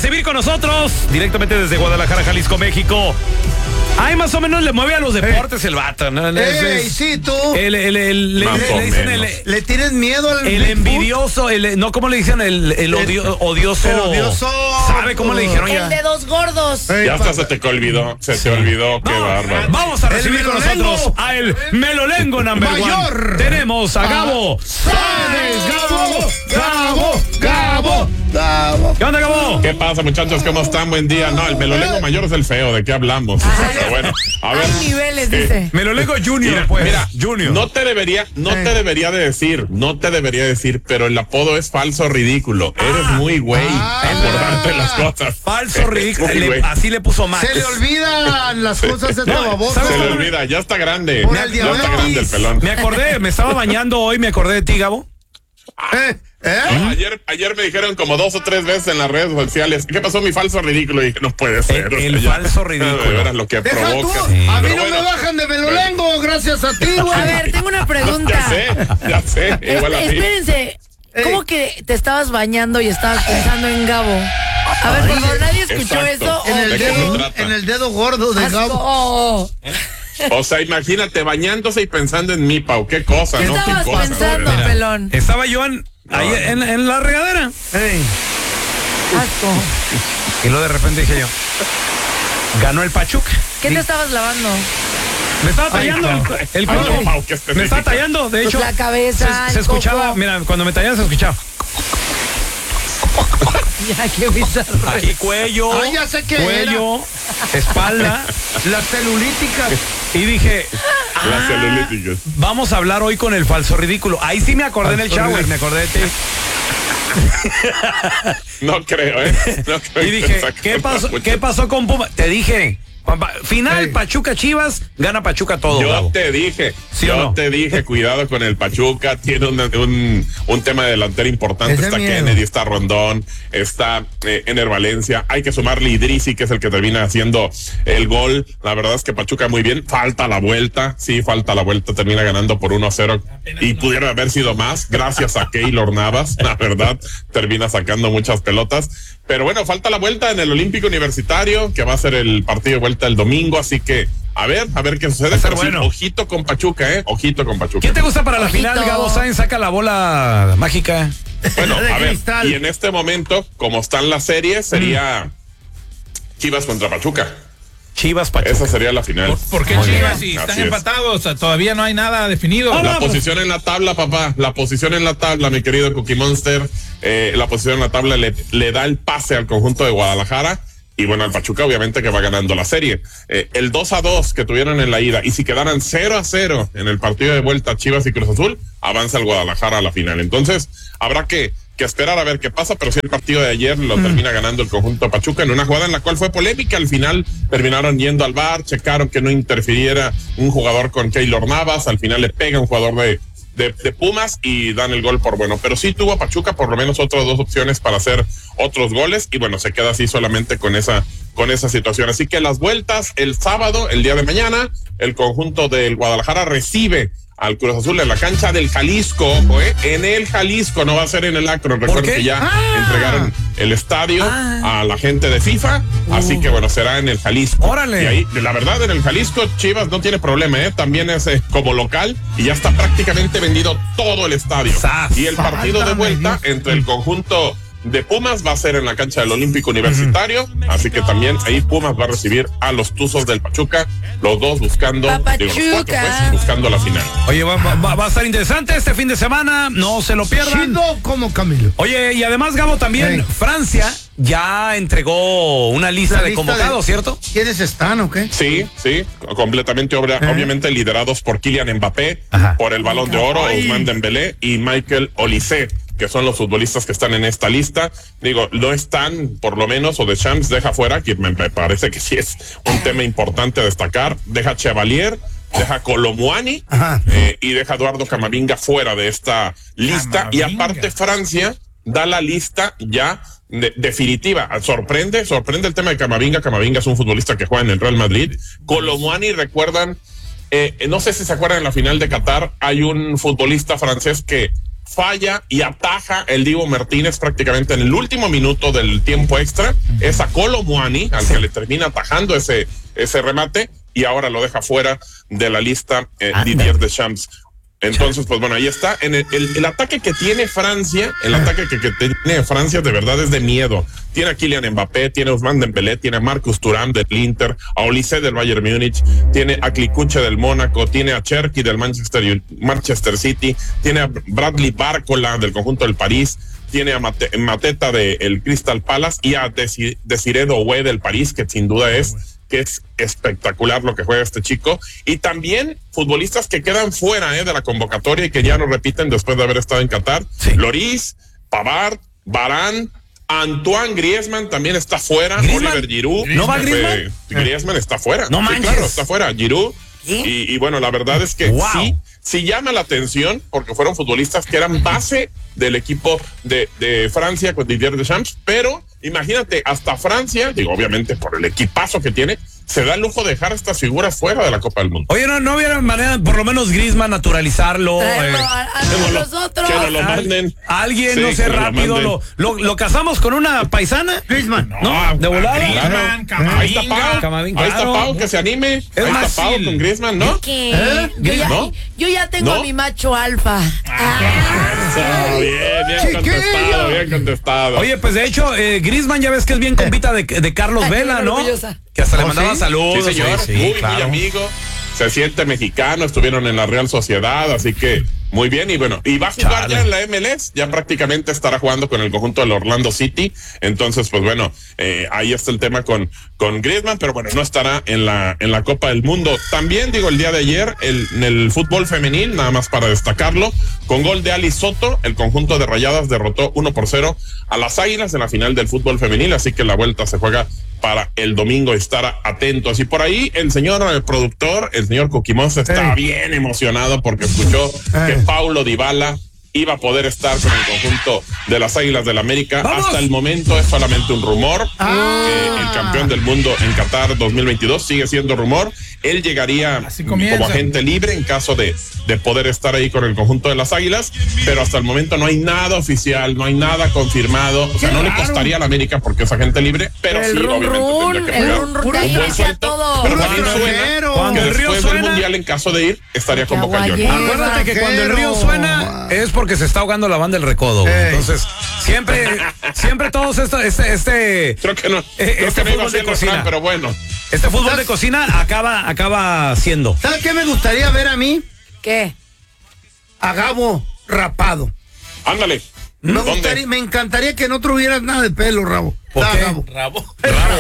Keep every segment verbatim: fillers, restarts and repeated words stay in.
recibir con nosotros, directamente desde Guadalajara, Jalisco, México. Ay, más o menos le mueve a los deportes el vato, ¿no? Ey, sí, tú. El, el, el, le, Más le, o le dicen menos. el, ¿Le tienes miedo al el Bigfoot? envidioso, el, no, ¿cómo le dicen? El, el odio, odioso. El odioso. ¿Sabe cómo le dijeron El ya? de dos gordos. Ey, Ya hasta pa- se te olvidó, se te olvidó, qué No, bárbaro. Vamos a recibir El con Melolengo. nosotros a el Melolengo number Mayor. one. Tenemos a Gabo. ¡Sáenz! ¡Gabo! ¡Gabo! ¡Gabo! ¡Gabo! ¿Qué onda, Gabo? ¿Qué pasa, muchachos? ¿Cómo están? Buen día. No, el melolengo mayor es el feo, ¿de qué hablamos? Pero bueno, a ver. Hay niveles, dice. Melolengo Junior, Mira, pues. mira, Junior. no te debería, no Eh. te debería de decir, no te debería decir, pero el apodo es falso ridículo. Eres muy güey Ah. por darte las cosas. Falso ridículo. Muy Le- güey. así le puso Max. Se le olvidan las cosas de este No, baboso. ¿sabes Se le cómo? olvida, ya está grande. Por Ya el está diabetes. grande el pelón. Me acordé, me estaba bañando hoy, me acordé de ti, Gabo. ¿Eh? ¿Eh? No, ayer, ayer me dijeron como dos o tres veces en las redes sociales, ¿qué pasó mi falso ridículo? Y dije, no puede ser. El- o el sea, falso ya, ridículo. De veras lo que Deja provoca. tú. A mí Pero no bueno, me bajan de Melolengo, gracias a ti, güey. A ver, tengo una Ya pregunta. sé, ya sé, igual a Es- mí. espérense, ¿cómo Ey. que te estabas bañando y estabas pensando en Gabo? A ver, por favor, ¿nadie escuchó Exacto. eso? En ¿O el ¿De qué se dedo, trata? en el dedo gordo de asco? Gabo. Oh. O sea, imagínate bañándose y pensando en mí, Pau, qué cosa, ¿Qué ¿no? Qué estabas cosa. pensando, de verdad. pelón? Estaba yo en, ahí No, en, en la regadera. Ey. Asco. Y luego de repente dije yo, ganó el Pachuca. ¿Qué te estabas lavando? Me estaba tallando el, el Ay, cuerpo. no, Pau, qué Me específica. estaba tallando, de hecho. La cabeza, Se, se el escuchaba, coco. mira, cuando me tallaba se escuchaba. Ya, qué bizarro. Aquí cuello, Ah, ya sé qué cuello, espalda. Las celulíticas. Y dije, Las celulíticas. vamos a hablar hoy con el falso ridículo. Ahí sí me acordé en el Falso shower, me acordé de ti. No creo, ¿eh? No creo Y que dije, te saques ¿qué pasó, mucho. ¿qué pasó con Puma? Te dije, Juanpa, final Ey. Pachuca Chivas, gana Pachuca todo. Yo Gabo. te dije, ¿Sí o yo no? te dije, cuidado con el Pachuca, tiene un, un, un tema de delantera importante, Ese está miedo. Kennedy, está Rondón, está eh, Ener Valencia, hay que sumarle Idrisi, que es el que termina haciendo el gol, la verdad es que Pachuca muy bien, falta la vuelta, sí, falta la vuelta, termina ganando por uno a cero y pudiera haber sido más, gracias a Keylor Navas, la verdad, termina sacando muchas pelotas. Pero bueno, falta la vuelta en el Olímpico Universitario, que va a ser el partido de vuelta el domingo, así que a ver, a ver qué sucede. estar Pero sí, bueno. ojito con Pachuca, ¿eh? Ojito con Pachuca. ¿Quién te gusta para la Ojito. final, Gabo Sainz? Saca la bola mágica. Bueno, De a ver, cristal. y en este momento, como están las series, sería Chivas contra Pachuca. Chivas Pachuca. Esa sería la final. ¿Por, por qué Muy Chivas bien. si están Así es. empatados? O sea, todavía no hay nada definido. Ah, La vamos. posición en la tabla, papá, la posición en la tabla, mi querido Cookie Monster, eh, la posición en la tabla le, le da el pase al conjunto de Guadalajara y bueno, al Pachuca obviamente que va ganando la serie. Eh, el dos a dos que tuvieron en la ida y si quedaran cero a cero en el partido de vuelta Chivas y Cruz Azul, avanza el Guadalajara a la final. Entonces, habrá que, que esperar a ver qué pasa, pero sí el partido de ayer lo termina ganando el conjunto de Pachuca en una jugada en la cual fue polémica. Al final terminaron yendo al V A R, checaron que no interfiriera un jugador con Keylor Navas, al final le pega un jugador de De, de Pumas y dan el gol por bueno, pero sí tuvo a Pachuca por lo menos otras dos opciones para hacer otros goles y bueno, se queda así solamente con esa con esa situación, así que las vueltas el sábado, el día de mañana, el conjunto del Guadalajara recibe al Cruz Azul en la cancha del Jalisco, ojo, ¿eh? En el Jalisco, no va a ser en el Akron, recuerden qué? que ya Ah. entregaron el estadio Ah. a la gente de FIFA, así que bueno, será en el Jalisco. Órale. Y ahí, la verdad, en el Jalisco, Chivas no tiene problema, ¿eh? También es eh, como local y ya está prácticamente vendido todo el estadio. Zas. Y el partido de Válgame vuelta Dios. entre el conjunto de Pumas va a ser en la cancha del Olímpico Universitario, así que también ahí Pumas va a recibir a los Tuzos del Pachuca, los dos buscando, digo, los cuatro, pues, buscando la final. Oye, va, va- va a estar interesante este fin de semana, no se lo pierdan. Chido como Camilo. Oye, y además, Gabo, también Ey. Francia ya entregó una lista La de lista convocados, de- ¿cierto? ¿Quiénes están o qué? Sí, sí, completamente, obra, ¿Eh? obviamente liderados por Kylian Mbappé, Ajá. por el Balón de Oro, Ay. Ousmane Dembélé y Michael Olise, que son los futbolistas que están en esta lista. Digo, no están, por lo menos, o Deschamps deja fuera, que me, me parece que sí es un tema importante a destacar, deja Chevalier, deja Colomboani Ajá. eh, y deja Eduardo Camavinga fuera de esta lista. Y Camavinga. aparte Francia da la lista ya de- definitiva. Sorprende, sorprende el tema de Camavinga. Camavinga es un futbolista que juega en el Real Madrid. Colomboani, recuerdan, eh, no sé si se acuerdan, en la final de Qatar hay un futbolista francés que falla y ataja el Dibu Martínez prácticamente en el último minuto del tiempo extra. Es a Kolo Muani al que le termina atajando ese, ese remate y ahora lo deja fuera de la lista eh, Didier Deschamps. Entonces, pues bueno, ahí está. En el, el, el ataque que tiene Francia, el ataque que, que tiene Francia de verdad es de miedo. Tiene a Kylian Mbappé, tiene a Ousmane Dembélé, tiene a Marcus Thuram del Inter, a Olise del Bayern Múnich, tiene a Klikuche del Mónaco, tiene a Cherki del Manchester, Manchester City, tiene a Bradley Barcola del conjunto del París, tiene a Mate, Mateta del Crystal Palace y a Desi, Desiré Doué del París, que sin duda es que es espectacular lo que juega este chico, y también futbolistas que quedan fuera eh, de la convocatoria y que ya no repiten después de haber estado en Qatar. Sí. Lloris, Pavard, Varane, Antoine Griezmann también está fuera. ¿Griezmann? Oliver Giroud. ¿No va Griezmann? Eh, Griezmann está fuera. No sí, manches. claro, está fuera. Giroud. Y, y bueno, la verdad es que wow. sí, sí llama la atención porque fueron futbolistas que eran base del equipo de, de Francia con Didier Deschamps, pero imagínate, hasta Francia, digo, obviamente por el equipazo que tiene, se da el lujo de dejar estas figuras fuera de la Copa del Mundo. Oye, no, no hubiera manera, por lo menos Griezmann, naturalizarlo. Traerlo eh, a, a nosotros. Que nos lo manden. A alguien, Sí, no sé, que nos lo rápido, manden. lo, lo, lo casamos con una paisana. Griezmann. No, de volada. Griezmann, Claro. Ahí está Camavinga. Pau, Camavinga, ahí está claro. Pau, que se anime. Es Ahí más, está Pau sí. con Griezmann, ¿no? ¿Qué? ¿Eh? Yo, ya, ¿No? yo ya tengo ¿No? a mi macho alfa. Ah, bien, bien contestado, bien contestado. Oye, pues de hecho, eh, Griezmann ya ves que es bien compita de, de Carlos Ay, Vela, bien ¿no? orgullosa. Que hasta le ¿Oh, mandaba sí? saludos. Sí, señor, sí, muy, claro. muy amigo. Se siente mexicano, estuvieron en la Real Sociedad, así que muy bien. Y bueno, y va a jugar Chale. ya en la M L S, ya prácticamente estará jugando con el conjunto del Orlando City. Entonces, pues bueno, eh, ahí está el tema con, con Griezmann, pero bueno, no estará en la, en la Copa del Mundo. También, digo, el día de ayer, el, en el fútbol femenil, nada más para destacarlo, con gol de Ali Soto, el conjunto de Rayadas derrotó uno por cero a las Águilas en la final del fútbol femenil, así que la vuelta se juega para el domingo, estar atentos. Y por ahí el señor el productor, el señor Coquimón, está Hey. bien emocionado porque escuchó Hey. que Paulo Dybala iba a poder estar con el conjunto de las Águilas del América. ¡Vamos! Hasta el momento es solamente un rumor. Ah. Eh, el campeón del mundo en Qatar dos mil veintidós sigue siendo rumor. Él llegaría Así como comienza. agente libre en caso de, de poder estar ahí con el conjunto de las Águilas, pero hasta el momento no hay nada oficial, no hay nada confirmado. O sea, Qué no le raro. costaría a la América porque es agente libre, pero el sí, run obviamente run, tendría que el jugar. run run, Puro de ahí buen inicia sueldo, todo. pero Puro también suena extranjero. que Cuando el río después del suena- mundial, en caso de ir, estaría Qué convocatorio. aguayero. Acuérdate que cuando el río suena es porque se está ahogando la banda del recodo, güey. Ey. Entonces, siempre, siempre todos esto, este, este, Creo que no, Eh, creo este que no iba a fútbol de ser el cocina. plan, pero bueno. este fútbol de cocina acaba, acaba siendo. ¿Sabes qué me gustaría ver a mí? ¿Qué? A Gabo rapado. Ándale. Me, ¿Dónde? gustaría, me encantaría que no tuvieras nada de pelo, Rabo. ¿Por Da, qué? Gabo. Rabo.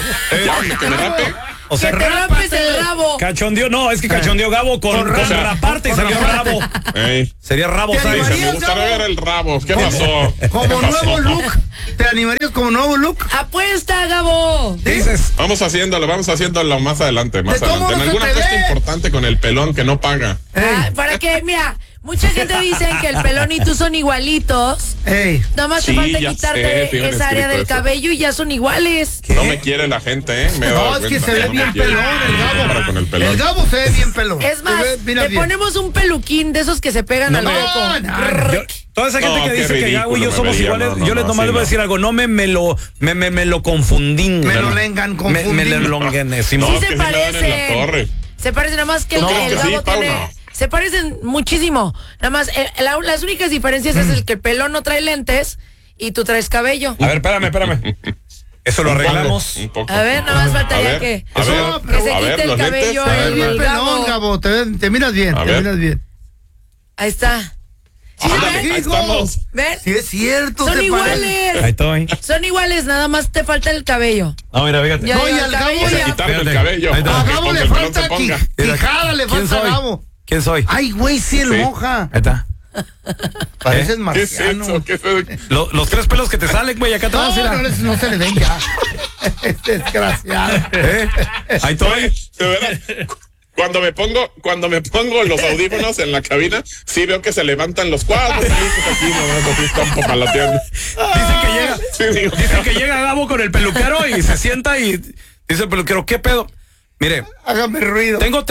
Ya, que me rape. O sea, que te rapes el rabo. cachondeó, no, es que cachondeó Gabo con, Con con rabo. raparte y Con salió raparte. rabo. Ey. Sería rabo, ¿Te ¿sabes? animarías? Me gustaría Gabo? ver el rabo. ¿Qué pasó? Como ¿Qué pasó? nuevo look. ¿Te animarías como nuevo look? Apuesta, Gabo. Dices, Vamos haciéndolo, vamos haciéndolo más adelante, más De todos adelante. En modos alguna se te fiesta ve. importante con el pelón que no paga. Ah, para que, mira, mucha gente dice que el pelón y tú son igualitos. Ey. Nada más Sí, te falta ya quitarte sé, sí me han esa área escrito del eso. cabello y ya son iguales. No me quiere la gente, ¿eh? Me he dado No, es que cuenta, se ve no me bien quiere. pelón el Para Gabo. con el pelón. El Gabo se ve bien pelón. Es más, Se ve- mira te bien. ponemos un peluquín de esos que se pegan No al me- coco. No, no, yo- toda esa gente No, que qué dice que ridículo Gabo y yo me somos vería, iguales, no, no, yo les no, nomás sí, les voy a no. decir algo, no me, me lo, me, me, me lo confundín. Me lo Bueno, lengan Me, confundín. me lo longan, Simón. No, Sí que se sí me dan en la parecen. torre. Se parecen nada más que el, No, el que sí, Gabo Pau, tiene. no. Se parecen muchísimo. Nada más, eh, la- las únicas diferencias es el que el pelón no trae lentes y tú traes cabello. A ver, espérame, espérame. Eso lo Un poco, arreglamos. un poco. A ver, nada más A faltaría ver, que, a ver, No, que se a ver, quite el los lentes, cabello a ver, Te ves bien el pelón, Gabo. Gabo. Te, ves- te miras bien, A te ver. miras bien. Ahí está. ¿Sí se Ándale, ven? ahí estamos. ¿Ven? Sí, es cierto. Son se iguales. Ahí estoy. Son iguales, nada más te falta el cabello. No, mira, fíjate. Ya, No, y ya, al el cabello Gabo O sea, ya. quitarme el Fíjate. cabello. Ahí está. A aunque Gabo ponga le el pelón, falta se aquí. ponga. Quijada le ¿Quién falta a soy? Gabo. ¿Quién soy? Ay, güey, sí, el Sí. moja. Ahí está. Pareces ¿Qué es marciano. eso? ¿Qué es eso? Lo- los tres pelos que te salen, güey, acá No, atrás, no, mira. no, no se le ven ya. Es desgraciado. ¿Eh? Ahí Oye, estoy. de verdad, cuando me pongo, cuando me pongo los audífonos en la cabina, sí veo que se levantan los cuadros. Aquí nomás así están popalateando. Dicen que llega, Sí, digo, dicen que llega Gabo con el peluquero y se sienta y dice el peluquero, ¿qué pedo? Mire, Hágame ruido. tengo tres.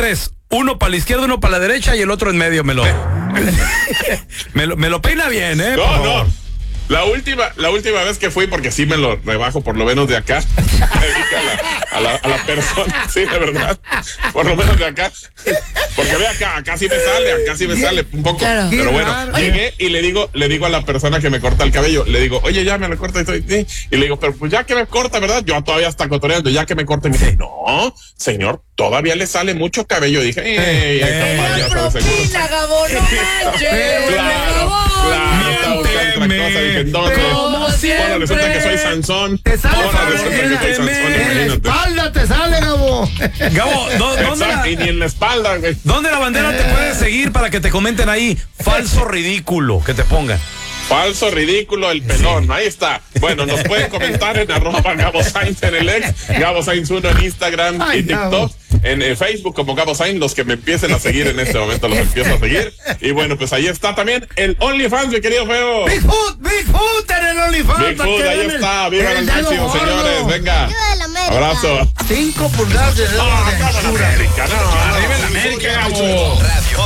uno para la izquierda, uno para la derecha y el otro en medio me lo, me lo, me lo peina bien, ¿eh? No, no. La última, la última vez que fui, porque sí me lo rebajo por lo menos de acá, le dije a la, a, la, a la persona, sí, de verdad, por lo menos de acá, porque ve acá, acá sí me sale, acá sí me sale un poco, Claro. pero bueno, Oye. llegué y le digo, le digo a la persona que me corta el cabello, le digo, oye, ya me lo corta y estoy, sí. Y le digo, pero pues ya que me corta, ¿verdad? Yo todavía hasta cotoreando, ya que me corta, y me dice, no, señor, todavía le sale mucho cabello. Dije, ey, esta payasa de seguro. propina, Gabo, no manches. Claro, claro, estaba buscando otra cosa, dije, entonces, Como ahora siempre. resulta que soy Sansón, Te sale ahora Pablo, resulta que soy Sansón, En la imagínate. espalda te sale, Gabo. Gabo, ¿dó- ¿dónde Exacto, la, y ni en la espalda, güey. ¿dónde la bandera te puede seguir para que te comenten ahí? Falso ridículo, que te pongan. Falso, ridículo, el pelón, ahí está. Bueno, nos pueden comentar en arroba Gabo Sainz en el ex, Gabo Sainz uno en Instagram Ay, y TikTok, Gabo. en eh, Facebook como Gabo Sainz, los que me empiecen a seguir en este momento los empiezo a seguir. Y bueno, pues ahí está también el OnlyFans, mi querido Feo. Bigfoot, Bigfoot en el OnlyFans. Bigfoot, para que ahí vean el- está, viva el el dedo máximo, gordo. señores, venga. Viva el América. Abrazo. Cinco pulgadas de dedo Ah, de acá la anchura. América, no, Arriba el América, Gabo. Radio